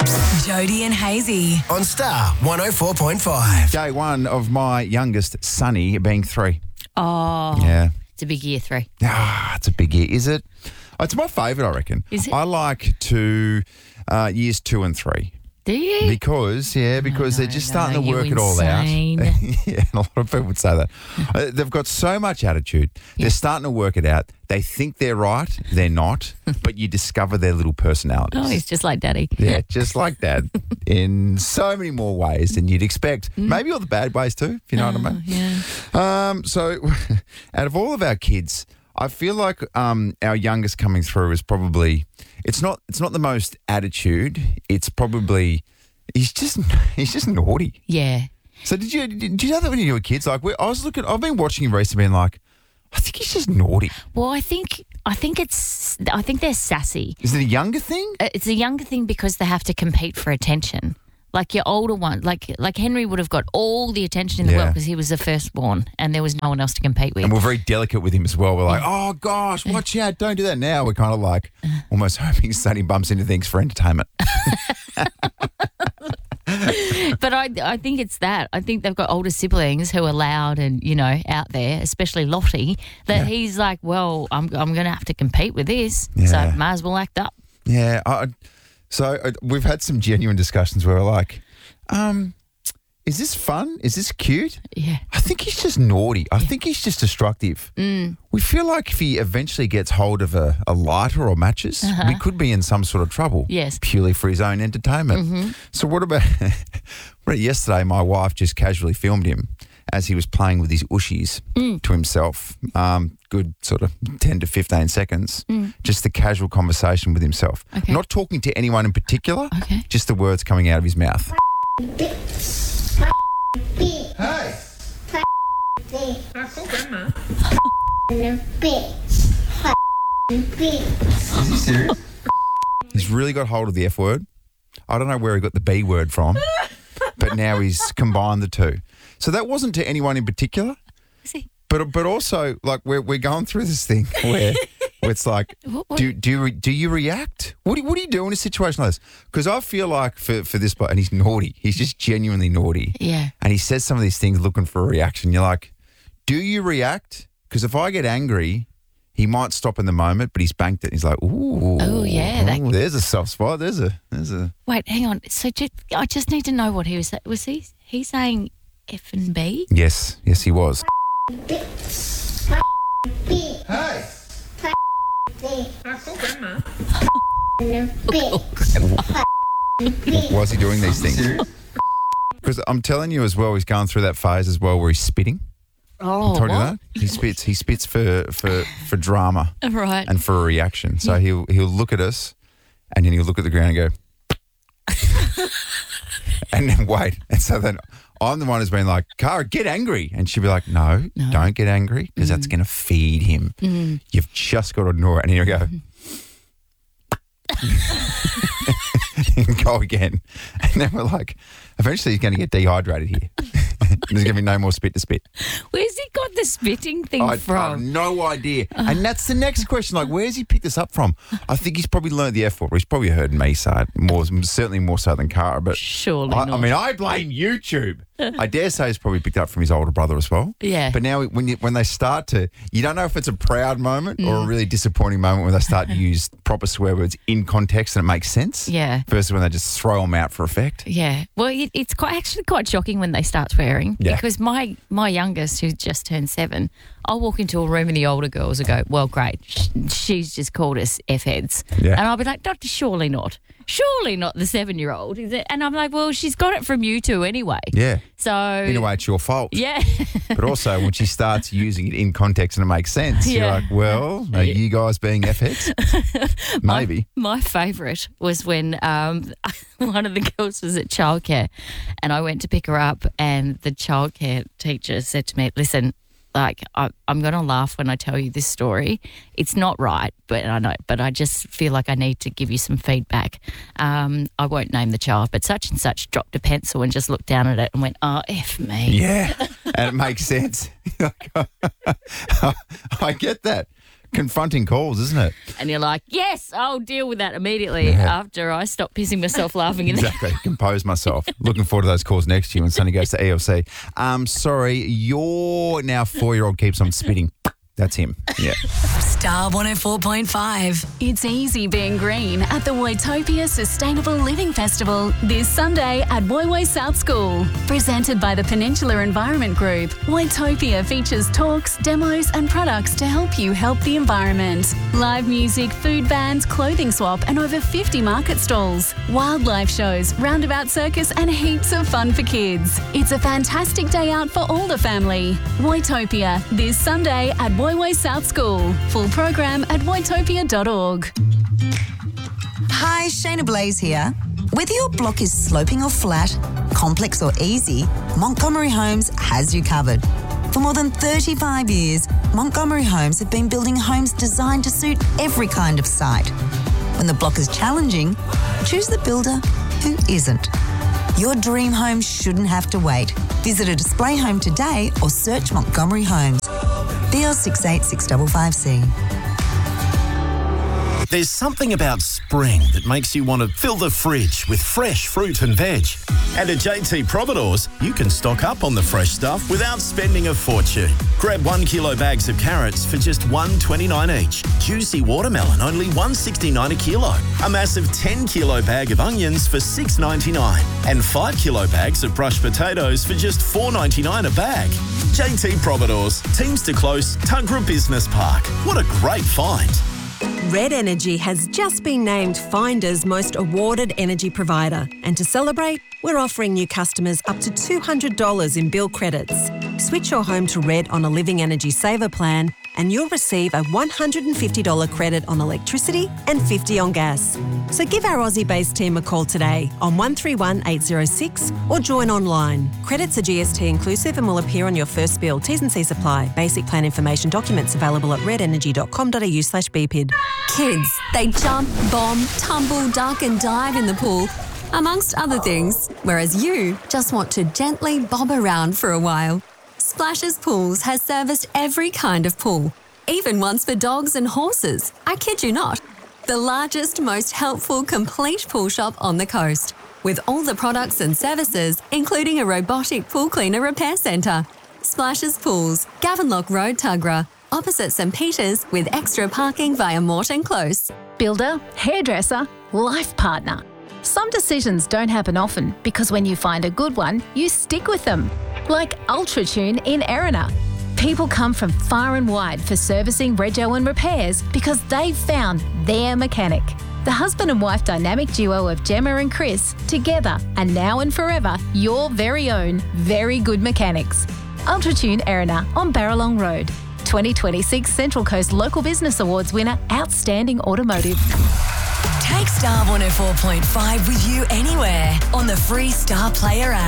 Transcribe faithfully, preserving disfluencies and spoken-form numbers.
Jody and Hazy. On Star one oh four point five. Day one of my youngest, Sonny, being three. Oh, Yeah. it's a big year three. Ah, it's a big year. Is it? Oh, it's my favourite, I reckon. Is it? I like to uh, years two and three. Do you? Because, yeah, because no, they're just no, starting to you're work it all out. insane. Yeah, and a lot of people would say that. Uh, they've got so much attitude. They're starting to work it out. They think they're right. They're not. But you discover their little personalities. Oh, he's just like Daddy. Yeah, just like Dad in so many more ways than you'd expect. Maybe all the bad ways too, if you know what I mean. Yeah. Um, so, out of all of our kids, I feel like um, our youngest coming through is probably it's not it's not the most attitude. It's probably he's just he's just naughty. Yeah. So did you did you know that when you were kids? Like we, I was looking, I've been watching him recently, and like I think he's just naughty. Well, I think I think it's I think they're sassy. Is it a younger thing? Uh, It's a younger thing because they have to compete for attention. Like your older one, like like Henry would have got all the attention in the Yeah. world because he was the firstborn and there was no one else to compete with. And we're very delicate with him as well. We're like, oh gosh, watch out, don't do that now. We're kind of like almost hoping Sonny bumps into things for entertainment. But I I think it's that. I think they've got older siblings who are loud and, you know, out there, especially Lottie, that Yeah. he's like, well, I'm I'm going to have to compete with this, Yeah. so might as well act up. Yeah. I, so uh, we've had some genuine discussions where we're like, um, is this fun? Is this cute? Yeah. I think he's just naughty. I think he's just destructive. Mm. We feel like if he eventually gets hold of a, a lighter or matches, we could be in some sort of trouble. Yes. Purely for his own entertainment. So what about, what about yesterday, my wife just casually filmed him as he was playing with his ushies to himself. Um, good sort of ten to fifteen seconds. Just the casual conversation with himself. Okay. Not talking to anyone in particular, Okay. just the words coming out of his mouth. Hey! Is he serious? He's really got hold of the F word. I don't know where he got the B word from, but now he's combined the two. So that wasn't to anyone in particular, See, but but also like we're we're going through this thing where, where it's like, What- what- do do you re- do you react? What do you, what do you do in a situation like this? Because I feel like for for this bloke, and he's naughty. He's just genuinely naughty. yeah. And he says some of these things looking for a reaction. You're like, do you react? Because if I get angry, he might stop in the moment, but he's banked it. He's like, ooh. Oh, yeah, that- ooh, there's a soft spot. There's a, there's a. Wait, hang on. So just, I just need to know what he was saying. Was he he saying F and B? Yes, yes, he was. Hey. Why is he doing these things? Because I'm telling you as well, he's going through that phase as well where he's spitting. Oh, I told you what? that? He spits. He spits for, for, for drama. Right. And for a reaction. So he'll he'll look at us and then he'll look at the ground and go, and then wait. And so then I'm the one who's been like, Cara, get angry. And she'll be like, no, No. don't get angry because that's going to feed him. You've just got to ignore it. And he'll go, and go again. And then we're like, eventually he's going to get dehydrated here. There's going to be no more spit to spit. Where's he got the spitting thing I, I have from? no idea. And that's the next question. Like, where's he picked this up from? I think he's probably learned the F word. He's probably heard me say it more, certainly more so than Cara. But Surely I, not. I mean, I blame YouTube. I dare say he's probably picked up from his older brother as well. Yeah. But now when you, when they start to, you don't know if it's a proud moment or a really disappointing moment when they start to use proper swear words in context and it makes sense. Yeah. Versus when they just throw them out for effect. Yeah. Well, it, it's quite actually quite shocking when they start swearing. Yeah. Because my my youngest, who just turned seven, I'll walk into a room and the older girls will go, well, great, sh- she's just called us F-heads. Yeah. And I'll be like, not, surely not. Surely not the seven-year-old. Is it? And I'm like, well, she's got it from you two anyway. Yeah. So. In a way, it's your fault. Yeah. But also, when she starts using it in context and it makes sense, you're Yeah. like, well, are you guys being F-heads? Maybe. My, my favourite was when um, one of the girls was at childcare and I went to pick her up and the childcare teacher said to me, listen, like, I, I'm going to laugh when I tell you this story. It's not right, but I know, but I just feel like I need to give you some feedback. Um, I won't name the child, but such and such dropped a pencil and just looked down at it and went, oh, F me. Yeah. And it makes sense. I get that. confronting calls, isn't it? And you're like, yes, I'll deal with that immediately Yeah. after I stop pissing myself laughing. In Exactly. Compose myself. Looking forward to those calls next year when Sonny goes to E L C. Um, sorry, your now four-year-old keeps on spitting. That's him. Yeah. Star one oh four point five. It's easy being green at the Waitopia Sustainable Living Festival this Sunday at Woy Woy South School. Presented by the Peninsula Environment Group, Waitopia features talks, demos and products to help you help the environment. Live music, food vans, clothing swap and over fifty market stalls. Wildlife shows, roundabout circus and heaps of fun for kids. It's a fantastic day out for all the family. Waitopia this Sunday at Woy Woy South School. Full program at waitopia dot org. Hi, Shayna Blaze here. Whether your block is sloping or flat, complex or easy, Montgomery Homes has you covered. For more than thirty-five years, Montgomery Homes have been building homes designed to suit every kind of site. When the block is challenging, choose the builder who isn't. Your dream home shouldn't have to wait. Visit a display home today or search Montgomery Homes. B L six eight six five five C. There's something about spring that makes you want to fill the fridge with fresh fruit and veg. And at J T Providores, you can stock up on the fresh stuff without spending a fortune. Grab one kilo bags of carrots for just one dollar twenty-nine each. Juicy watermelon, only one dollar sixty-nine a kilo. A massive ten kilo bag of onions for six dollars ninety-nine. And five kilo bags of brushed potatoes for just four dollars ninety-nine a bag. J T Providores, Teamster Close, Tuggerah Business Park. What a great find. Red Energy has just been named Finder's most awarded energy provider. And to celebrate, we're offering new customers up to two hundred dollars in bill credits. Switch your home to Red on a Living Energy Saver plan and you'll receive a one hundred fifty dollars credit on electricity and fifty dollars on gas. So give our Aussie-based team a call today on one three one eight zero six or join online. Credits are G S T inclusive and will appear on your first bill. T's and C's apply. Basic plan information documents available at red energy dot com dot a u slash b p i d. Kids, they jump, bomb, tumble, duck and dive in the pool, amongst other things, whereas you just want to gently bob around for a while. Splashes Pools has serviced every kind of pool, even ones for dogs and horses. I kid you not. The largest, most helpful, complete pool shop on the coast, with all the products and services, including a robotic pool cleaner repair centre. Splashes Pools, Gavenlock Road, Tuggerah, opposite St Peters, with extra parking via Morton Close. Builder, hairdresser, life partner. Some decisions don't happen often because when you find a good one, you stick with them. Like UltraTune in Erina. People come from far and wide for servicing, rego and repairs because they've found their mechanic. The husband and wife dynamic duo of Gemma and Chris, together and now and forever, your very own very good mechanics. UltraTune Erina on Barralong Road. twenty twenty-six Central Coast Local Business Awards winner, Outstanding Automotive. Take Star one oh four point five with you anywhere on the free Star Player app.